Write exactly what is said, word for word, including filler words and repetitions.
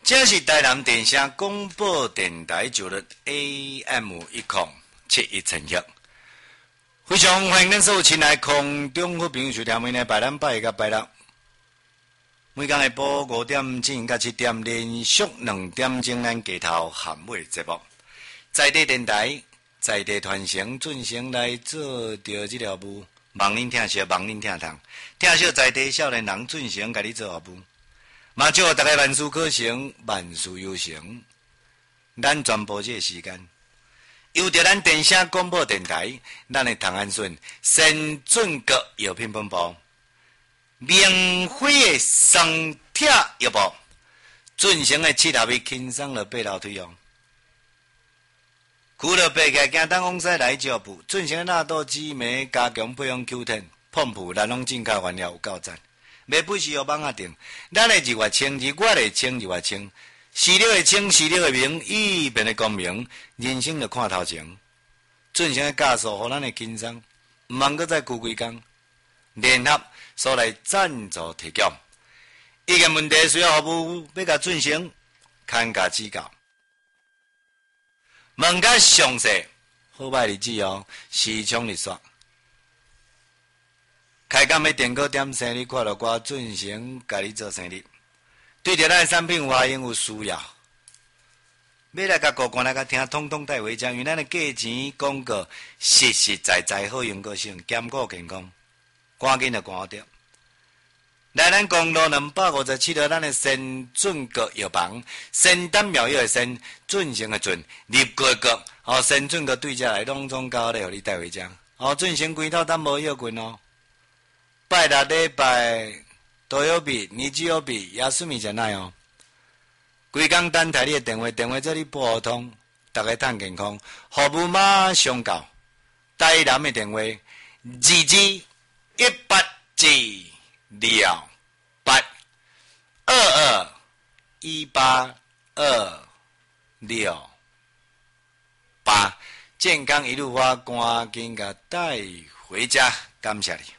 这是台南电声广播电台九日 A M 一零七一千赫，非常欢迎恁所有亲爱空中好朋友收听每日拜咱拜甲拜六，每天下晡五點至到七點連續兩點鐘咱街頭鹹尾節目，在地電台、在地傳承進行來做着這條務，望恁聽惜，望恁聽通，聽惜在地少年人進行甲你做服務。嘛祝大家萬事可成，萬事有成。咱全部這個時間，由着咱電聲廣播電台，咱的唐安順先進國藥品本部，明輝的雙鐵藥部，進行的七頭尾輕鬆的八樓推用，苦了白開行當往西來腳步，進行納豆紫梅加強培養 Q 十，碰鋪咱攏進口原料有夠讚。袂不是有網啊定，咱的日月清，日月的清，日月清，四六的清，四六的明，一邊的光明，人生就看頭前，進行的加速，互咱的輕鬆，毋通擱再久幾工，聯合所來贊助提供，伊個問題需要服務要甲進行，看甲指教，問較詳細，好歹日子哦，時常日刷。開講要電稿點生日快樂歌進行，甲你做生日。對着咱產品有歡迎有需要，要來甲個關來甲聽，統統帶回家。因為咱的價錢廣告實實在在好用個性，兼顧健康，趕緊就趕得。來咱公路兩百五十七號，咱的先進國藥房，先丹妙藥的先進行的進，入過國，哦，先進國對家來攏總交咧，互你帶回家。哦，進行幾套單無藥菌哦。拜六禮拜都有比，日子有比，也順便就奈哦。規工等待你的電話，電話這裡撥通，大家趁健康，服務馬上到。台南的電話：二二一八四六八二二一八二六八，健康一路發，趕緊甲帶回家，感謝你。